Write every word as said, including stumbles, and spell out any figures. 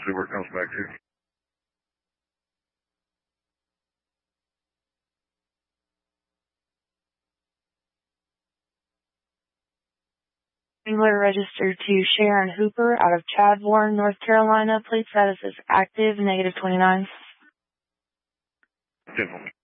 See where it comes back to. Wrangler registered to Sharon Hooper out of Chadbourne, North Carolina. Plate status is active, negative twenty-nine. ten